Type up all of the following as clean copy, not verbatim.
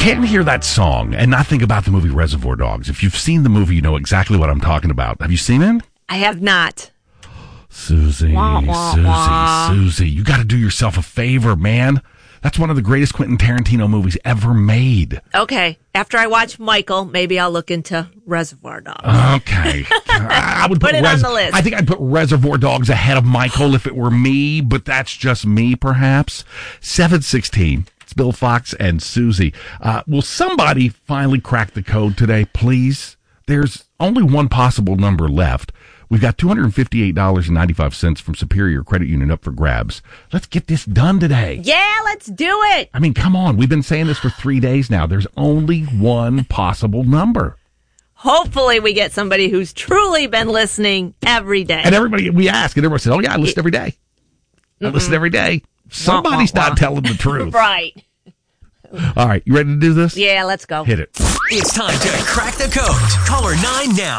can't hear that song and not think about the movie Reservoir Dogs. If you've seen the movie, you know exactly what I'm talking about. Have you seen it? I have not. Susie, Susie, you got to do yourself a favor, man. That's one of the greatest Quentin Tarantino movies ever made. Okay. After I watch Michael, maybe I'll look into Reservoir Dogs. Okay. I would put it on the list. I think I'd put Reservoir Dogs ahead of Michael if it were me, but that's just me, perhaps. 7:16. It's Bill Fox and Susie. Will somebody finally crack the code today, please? There's only one possible number left. We've got $258.95 from Superior Credit Union up for grabs. Let's get this done today. Yeah, let's do it. I mean, come on. We've been saying this for 3 days now. There's only one possible number. Hopefully we get somebody who's truly been listening every day. And everybody, we ask, and everybody says, oh, yeah, I listen every day. I listen every day. Somebody's not telling the truth. Right. All right, you ready to do this? Yeah, let's go. Hit it. It's time to crack the code. Caller 9 now.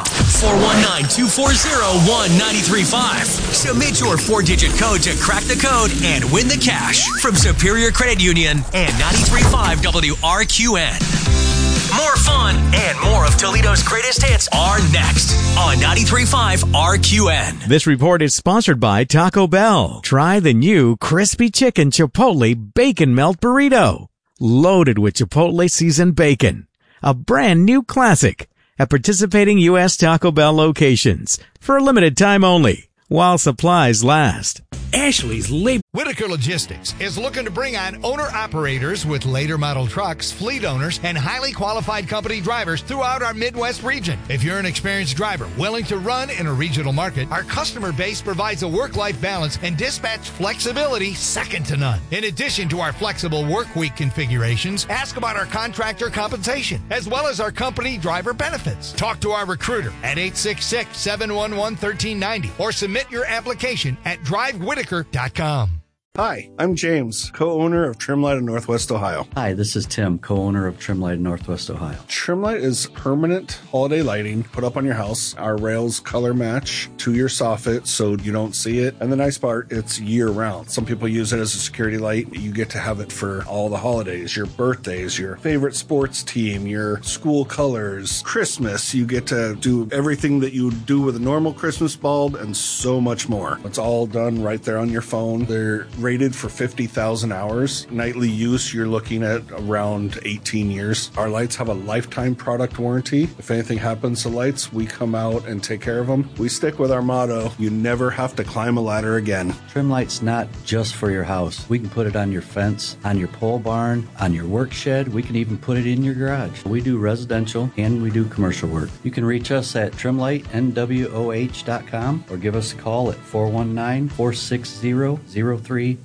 419-240-1935. Submit your 4-digit code to crack the code and win the cash from Superior Credit Union and 93.5 WRQN. More fun and more of Toledo's greatest hits are next on 93.5 RQN. This report is sponsored by Taco Bell. Try the new Crispy Chicken Chipotle Bacon Melt Burrito. Loaded with Chipotle seasoned bacon. A brand new classic at participating U.S. Taco Bell locations for a limited time only while supplies last. Ashley's Labor. Whitaker Logistics is looking to bring on owner-operators with later model trucks, fleet owners, and highly qualified company drivers throughout our Midwest region. If you're an experienced driver willing to run in a regional market, our customer base provides a work-life balance and dispatch flexibility second to none. In addition to our flexible work week configurations, ask about our contractor compensation, as well as our company driver benefits. Talk to our recruiter at 866-711-1390 or submit your application at drivewhitaker.com. Hi, I'm James, co-owner of Trimlight of Northwest Ohio. Hi, this is Tim, co-owner of Trimlight of Northwest Ohio. Trimlight is permanent holiday lighting put up on your house. Our rails color match to your soffit so you don't see it. And the nice part, it's year round. Some people use it as a security light. You get to have it for all the holidays, your birthdays, your favorite sports team, your school colors, Christmas. You get to do everything that you would do with a normal Christmas bulb and so much more. It's all done right there on your phone. They're rated for 50,000 hours. Nightly use, you're looking at around 18 years. Our lights have a lifetime product warranty. If anything happens to lights, we come out and take care of them. We stick with our motto, you never have to climb a ladder again. Trimlight's not just for your house. We can put it on your fence, on your pole barn, on your work shed. We can even put it in your garage. We do residential and we do commercial work. You can reach us at trimlightnwoh.com or give us a call at 419-460-0399.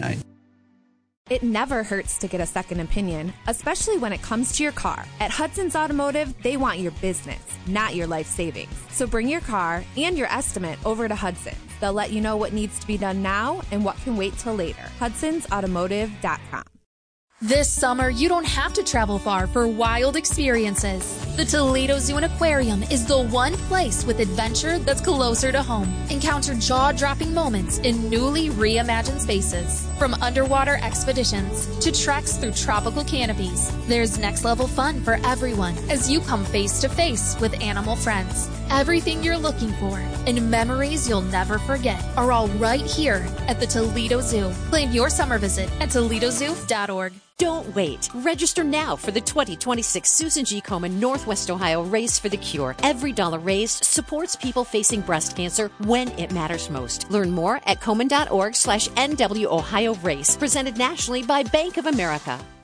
It never hurts to get a second opinion, especially when it comes to your car. At Hudson's Automotive, they want your business, not your life savings. So bring your car and your estimate over to Hudson's. They'll let you know what needs to be done now and what can wait till later. Hudson'sAutomotive.com. This summer, you don't have to travel far for wild experiences. The Toledo Zoo and Aquarium is the one place with adventure that's closer to home. Encounter jaw-dropping moments in newly reimagined spaces. From underwater expeditions to treks through tropical canopies, there's next-level fun for everyone as you come face-to-face with animal friends. Everything you're looking for and memories you'll never forget are all right here at the Toledo Zoo. Plan your summer visit at toledozoo.org. Don't wait. Register now for the 2026 Susan G. Komen Northwest Ohio Race for the Cure. Every dollar raised supports people facing breast cancer when it matters most. Learn more at Komen.org/NW Ohio Race, presented nationally by Bank of America.